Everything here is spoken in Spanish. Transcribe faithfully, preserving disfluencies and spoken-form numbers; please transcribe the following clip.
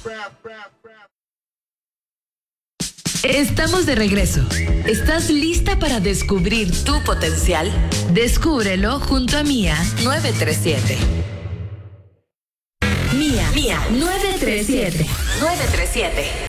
Estamos de regreso. ¿Estás lista para descubrir tu potencial? Descúbrelo junto a Mía nueve tres siete. Mía, Mía nueve tres siete. nueve tres siete.